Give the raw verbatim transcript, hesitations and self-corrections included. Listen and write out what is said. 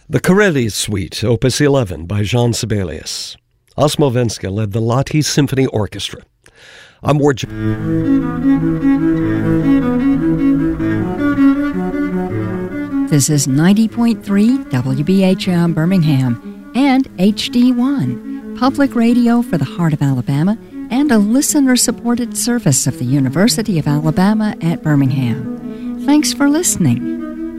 The Corelli Suite, Opus eleven by Jean Sibelius. Osmovenska led the Lahti Symphony Orchestra. I'm Ward. This is ninety point three W B H M Birmingham and H D one, public radio for the heart of Alabama and a listener-supported service of the University of Alabama at Birmingham. Thanks for listening.